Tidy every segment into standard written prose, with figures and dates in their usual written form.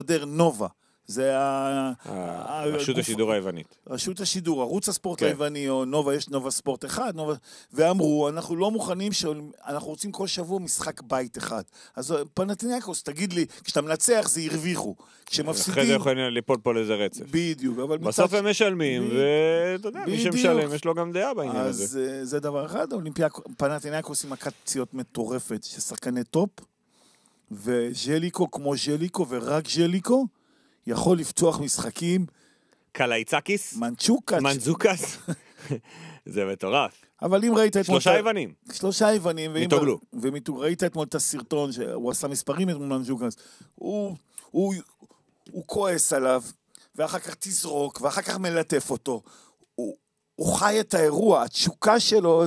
משדר נובה. זה רשות השידור היוונית. רשות השידור, ערוץ הספורט היווני, או נובה, יש נובה ספורט אחד, ואמרו, אנחנו לא מוכנים, אנחנו רוצים כל שבוע משחק בית אחד. אז פנתינייקוס, תגיד לי, כשאתה מנצח זה הרוויחו. כשמפסידים... אחרי זה יכולים ליפול פה לאיזה רצף. בדיוק, אבל... בסוף הם משלמים, ואתה יודע, מי שמשלם, יש לו גם דעה בעניין הזה. אז זה דבר אחד, פנתינייקוס עם מכת פציעות מטורפת, ששחקני טופ, וז'ליקו כמו ז'ליקו, ורק ז'ליקו, יכול לפתוח משחקים. קלייצקיס? מנצ'וקס. זה מטורף. אבל אם ראית את... שלושה יוונים. מתוגלו. ראית אתמול את הסרטון שהוא עשה מספרים את מנצ'וקס. הוא כועס עליו, ואחר כך תזרוק, ואחר כך מלטף אותו. הוא חי את האירוע, התשוקה שלו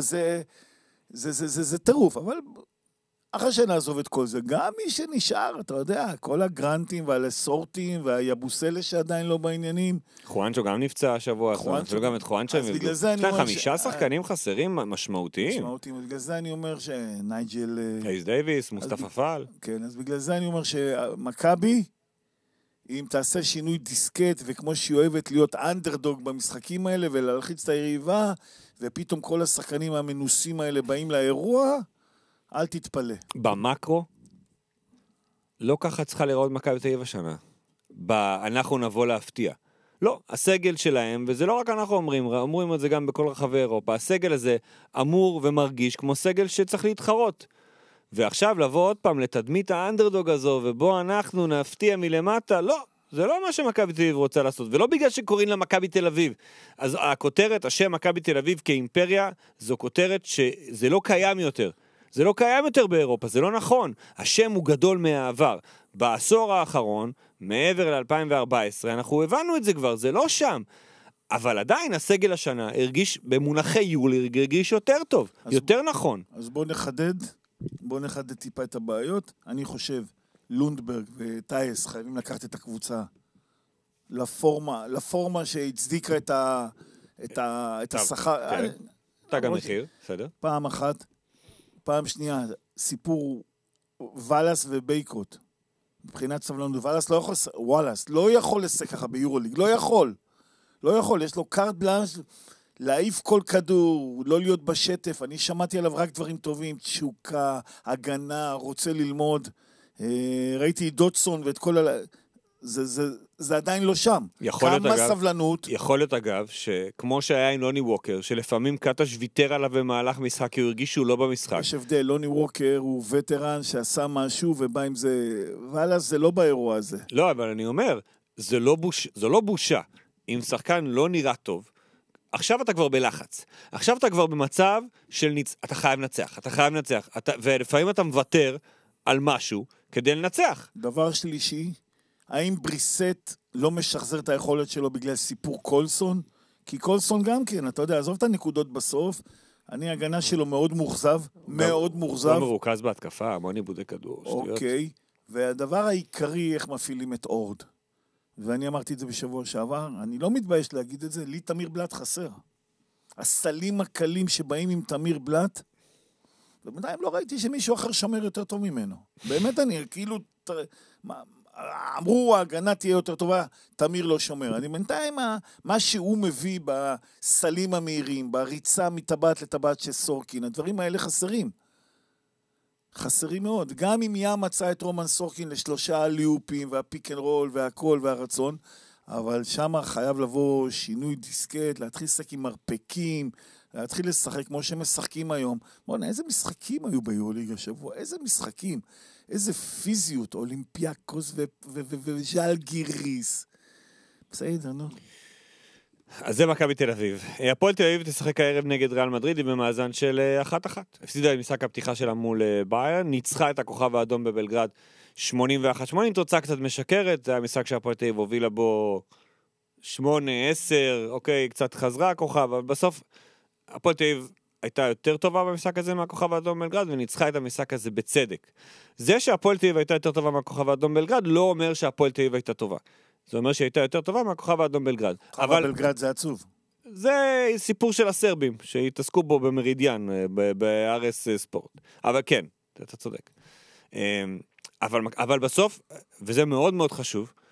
זה טירוף, אבל... אחרי שנעזוב את כל זה, גם מי שנשאר, אתה יודע, כל הגרנטים והלסורטים והיבוסלה שעדיין לא בעניינים. חואנצ'ו גם נפצע השבוע, אפילו גם את חואנצ'ו. יש להם 5 שחקנים חסרים משמעותיים. בגלל זה אני אומר שנייג'ל... קייס דייביס, מוסטפא פאל. כן, אז בגלל זה אני אומר שמכבי, אם תעשה שינוי דיסקט, וכמו שהיא אוהבת להיות אנדרדוג במשחקים האלה, ולהלחיץ את היריבה, ופתאום כל השחקנים המנוסים האלה באים לאירוע, אל תתפלא. במקרו, לא ככה צריכה לראות מכבי תל אביב השנה. אנחנו נבוא להפתיע. לא, הסגל שלהם, וזה לא רק אנחנו אומרים את זה גם בכל רחבי אירופה, הסגל הזה אמור ומרגיש כמו סגל שצריך להתחרות. ועכשיו לבוא עוד פעם לתדמית האנדרדוג הזו, ובו אנחנו נפתיע מלמטה, לא. זה לא מה שמכבי תל אביב רוצה לעשות, ולא בגלל שקוראים לה מכבי תל אביב. אז הכותרת, השם מכבי תל אביב כאימפריה, זו כותרת שזה לא קיים יותר. זה לא קיים יותר באירופה, זה לא נכון. השם הוא גדול מהעבר. בעשור האחרון, מעבר ל-2014, אנחנו הבנו את זה כבר, זה לא שם. אבל עדיין הסגל השנה הרגיש, במונחי יולי, הרגיש יותר טוב, יותר נכון. אז בוא נחדד טיפה את הבעיות. אני חושב, לונדברג וטייס חייבים לקחת את הקבוצה לפורמה שהצדיקה את השכר. תג המחיר, בסדר. פעם אחת. פעם שנייה, סיפור וואלאס ובייקוט. מבחינת סבלנות, וואלאס לא יכול לשחק ככה ביורוליג, לא יכול, יש לו קארט בלאנש, להעיף כל כדור, לא להיות בשטף, אני שמעתי עליו רק דברים טובים, תשוקה, הגנה, רוצה ללמוד, ראיתי דוטסון ואת כל זה עדיין לא שם. כמה סבלנות. יכול להיות אגב, שכמו שהיה עם לוני ווקר, שלפעמים קטש ויתר עליו במהלך משחק, כי הוא הרגיש שהוא לא במשחק. יש הבדל, לוני ווקר הוא וטרן שעשה משהו, ובא עם זה, ואללה, זה לא באירוע הזה. לא, אבל אני אומר, זה לא בושה. אם שחקן לא נראה טוב, עכשיו אתה כבר בלחץ. עכשיו אתה כבר במצב של אתה חייב לנצח. ולפעמים אתה מוותר על משהו כדי לנצח. דבר שלישי, האם בריסט לא משחזר את היכולת שלו בגלל סיפור קולסון? כי קולסון גם כן, אתה יודע, עזוב את הנקודות בסוף, ההגנה שלו מאוד מורחב. לא מרוכז בהתקפה, המון איבודי כדור. אוקיי, והדבר העיקרי, איך מפעילים את אורד. ואני אמרתי את זה בשבוע שעבר, אני לא מתבייש להגיד את זה, לי תמיר בלט חסר. הסלים הקלים שבאים עם תמיר בלט, ובינתיים לא ראיתי שמישהו אחר שמר יותר טוב ממנו. באמת אני, כאילו, אמרו, ההגנה תהיה יותר טובה, תמיר לא שומר. אני בינתיים, מה שהוא מביא בסלים המהירים, בריצה מטבעת לטבעת של סורקין, הדברים האלה חסרים. חסרים מאוד. גם אם ים מצא את רומן סורקין לשלושה ליופים, והפיק אנד רול, והכל, והרצון, אבל שם חייב לבוא שינוי דיסקט, להתחיל לשחק עם מרפקים, להתחיל לשחק כמו שמשחקים היום. בוא'נה, איזה משחקים היו ביורוליג השבוע? איזה משחקים? איזה פיזיות, אולימפיאקוס וז'אלגיריס. בסדר, נו. אז זה מכבי תל אביב. הפועל תל אביב תשחק הערב נגד ריאל מדריד במאזן של 1-1. הפסידה את משחק הפתיחה שלה מול ביירן, ניצחה את הכוכב האדום בבלגרד 81-80, תוצאה קצת משקרת, זה היה משחק שהפועל תל אביב הובילה בו 8-10, אוקיי, קצת חזרה הכוכב, אבל בסוף הפועל תל אביב הייתה יותר טובה במשחק הזה מהכוכב האדום בבלגרד, וניצחה את המשחק הזה בצדק. זה שהפועל תל אביב הייתה יותר טובה מהכוכב האדום בבלגרד, לא אומר שהפועל תל אביב הייתה טובה. זה אומר שהייתה יותר טובה מהכוכב האדום בלגרד. אבל בלגרד זה עצוב. זה סיפור של הסרבים, שהתעסקו בו במרידיאן, בארס ספורט. אבל כן, אתה צודק. אבל בסוף, וזה מאוד מאוד חשוב,